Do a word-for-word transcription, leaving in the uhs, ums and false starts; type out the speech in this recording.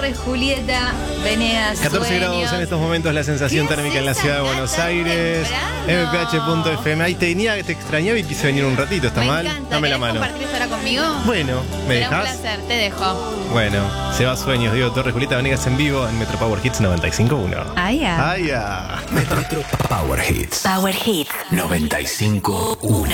y Julieta Venegas. catorce grados en estos momentos, la sensación térmica en la ciudad de Buenos Aires. M P H punto F M. Ahí te tenía, te extrañaba y quise venir un ratito. ¿Está me mal? Encanta. Dame la ¿Querés mano. compartir esto ahora conmigo? Bueno, ¿me Será dejás? un placer, te dejo. Bueno, se va Sueños, Diego Torres, Julieta Venegas en vivo en Metro Power Hits noventa y cinco punto uno. Ah, ya. Ah, ya. Metro Power Hits. Power Hits noventa y cinco punto uno.